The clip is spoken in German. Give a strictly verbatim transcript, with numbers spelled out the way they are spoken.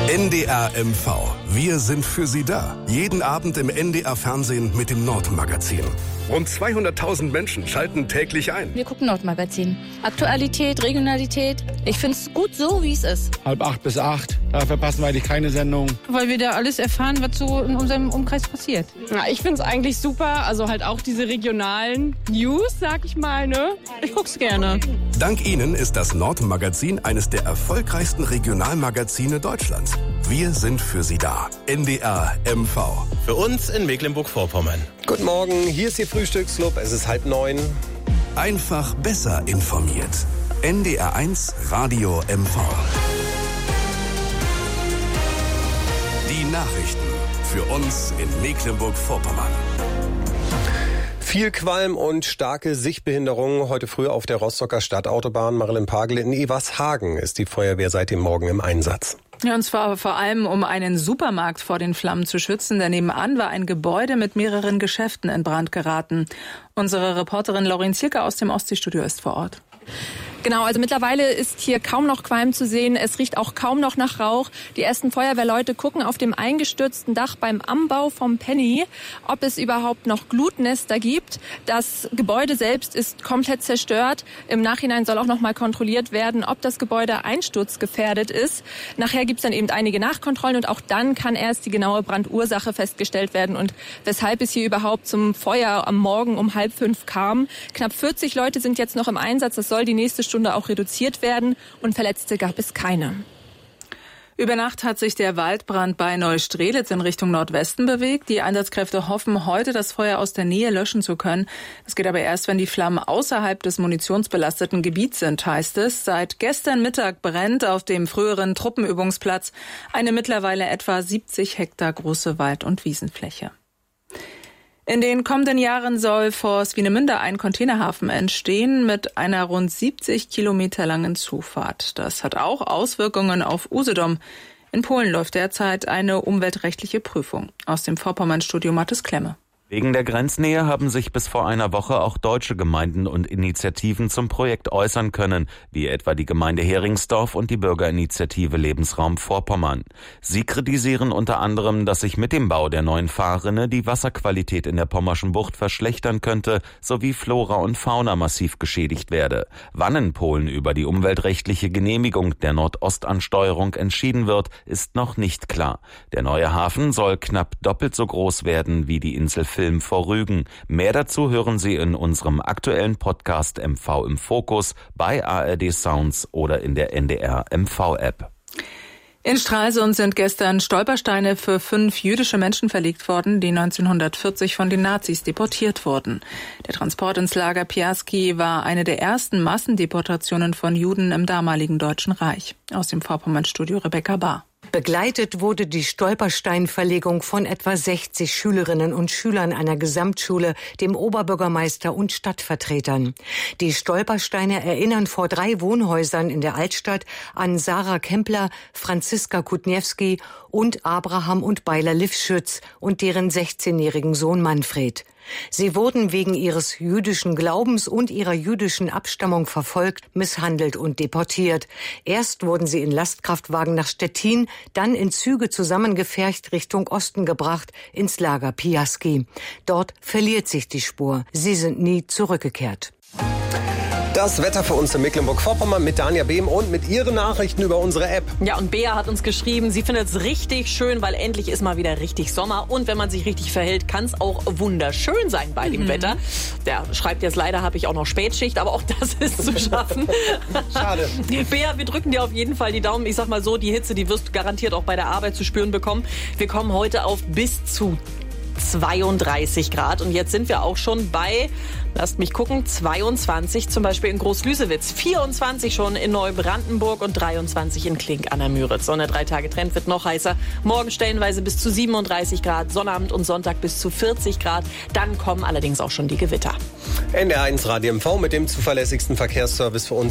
N D R M V. Wir sind für Sie da. Jeden Abend im N D R Fernsehen mit dem Nord-Magazin. Rund zweihunderttausend Menschen schalten täglich ein. Wir gucken Nord-Magazin. Aktualität, Regionalität. Ich finde es gut so, wie es ist. Halb acht bis acht. Da verpassen wir eigentlich keine Sendung. Weil wir da alles erfahren, was so in unserem Umkreis passiert. Ja, ich finde es eigentlich super. Also halt auch diese regionalen News, sag ich mal, ne? Ich guck's gerne. Dank Ihnen ist das Nord-Magazin eines der erfolgreichsten Regionalmagazine Deutschlands. Wir sind für Sie da. N D R M V. Für uns in Mecklenburg-Vorpommern. Guten Morgen, hier ist Ihr Frühstücksclub. Es ist halb neun. Einfach besser informiert. N D R eins Radio M V. Die Nachrichten für uns in Mecklenburg-Vorpommern. Viel Qualm und starke Sichtbehinderung. Heute früh auf der Rostocker Stadtautobahn Marillenpagel in Evershagen ist die Feuerwehr seit dem Morgen im Einsatz. Ja, und zwar vor allem, um einen Supermarkt vor den Flammen zu schützen. Denn nebenan war ein Gebäude mit mehreren Geschäften in Brand geraten. Unsere Reporterin Laurin Zierke aus dem Ostseestudio ist vor Ort. Genau, also mittlerweile ist hier kaum noch Qualm zu sehen. Es riecht auch kaum noch nach Rauch. Die ersten Feuerwehrleute gucken auf dem eingestürzten Dach beim Anbau vom Penny, ob es überhaupt noch Glutnester gibt. Das Gebäude selbst ist komplett zerstört. Im Nachhinein soll auch noch mal kontrolliert werden, ob das Gebäude einsturzgefährdet ist. Nachher gibt es dann eben einige Nachkontrollen und auch dann kann erst die genaue Brandursache festgestellt werden und weshalb es hier überhaupt zum Feuer am Morgen um halb fünf kam. Knapp vierzig Leute sind jetzt noch im Einsatz. Das soll die nächste Stunde auch reduziert werden und Verletzte gab es keine. Über Nacht hat sich der Waldbrand bei Neustrelitz in Richtung Nordwesten bewegt. Die Einsatzkräfte hoffen, heute das Feuer aus der Nähe löschen zu können. Es geht aber erst, wenn die Flammen außerhalb des munitionsbelasteten Gebiets sind, heißt es. Seit gestern Mittag brennt auf dem früheren Truppenübungsplatz eine mittlerweile etwa siebzig Hektar große Wald- und Wiesenfläche. In den kommenden Jahren soll vor Swinemünde ein Containerhafen entstehen mit einer rund siebzig Kilometer langen Zufahrt. Das hat auch Auswirkungen auf Usedom. In Polen läuft derzeit eine umweltrechtliche Prüfung. Aus dem Vorpommern-Studio Mathis Klemme. Wegen der Grenznähe haben sich bis vor einer Woche auch deutsche Gemeinden und Initiativen zum Projekt äußern können, wie etwa die Gemeinde Heringsdorf und die Bürgerinitiative Lebensraum Vorpommern. Sie kritisieren unter anderem, dass sich mit dem Bau der neuen Fahrrinne die Wasserqualität in der Pommerschen Bucht verschlechtern könnte, sowie Flora und Fauna massiv geschädigt werde. Wann in Polen über die umweltrechtliche Genehmigung der Nordostansteuerung entschieden wird, ist noch nicht klar. Der neue Hafen soll knapp doppelt so groß werden wie die Insel Film vor Rügen. Mehr dazu hören Sie in unserem aktuellen Podcast M V im Fokus bei A R D Sounds oder in der N D R M V App. In Stralsund sind gestern Stolpersteine für fünf jüdische Menschen verlegt worden, die neunzehnhundertvierzig von den Nazis deportiert wurden. Der Transport ins Lager Piaski war eine der ersten Massendeportationen von Juden im damaligen Deutschen Reich. Aus dem Vorpommern-Studio Rebecca Bahr. Begleitet wurde die Stolpersteinverlegung von etwa sechzig Schülerinnen und Schülern einer Gesamtschule, dem Oberbürgermeister und Stadtvertretern. Die Stolpersteine erinnern vor drei Wohnhäusern in der Altstadt an Sarah Kempler, Franziska Kutniewski und Abraham und Beiler Lifschütz und deren sechzehnjährigen Sohn Manfred. Sie wurden wegen ihres jüdischen Glaubens und ihrer jüdischen Abstammung verfolgt, misshandelt und deportiert. Erst wurden sie in Lastkraftwagen nach Stettin, dann in Züge zusammengefercht Richtung Osten gebracht, ins Lager Piaski. Dort verliert sich die Spur. Sie sind nie zurückgekehrt. Das Wetter für uns in Mecklenburg-Vorpommern mit Dania Behm und mit Ihren Nachrichten über unsere App. Ja, und Bea hat uns geschrieben, sie findet es richtig schön, weil endlich ist mal wieder richtig Sommer. Und wenn man sich richtig verhält, kann es auch wunderschön sein bei dem mhm. Wetter. Der schreibt jetzt, leider habe ich auch noch Spätschicht, aber auch das ist zu schaffen. Schade. Bea, wir drücken dir auf jeden Fall die Daumen. Ich sag mal so, die Hitze, die wirst du garantiert auch bei der Arbeit zu spüren bekommen. Wir kommen heute auf bis zu zweiunddreißig Grad und jetzt sind wir auch schon bei, lasst mich gucken, zweiundzwanzig zum Beispiel in Groß-Lüsewitz, vierundzwanzig schon in Neubrandenburg und dreiundzwanzig in Klink an der Müritz. So eine drei Tage Trend wird noch heißer. Morgen stellenweise bis zu siebenunddreißig Grad, Sonnabend und Sonntag bis zu vierzig Grad. Dann kommen allerdings auch schon die Gewitter. N D R eins Radio M V mit dem zuverlässigsten Verkehrsservice für uns.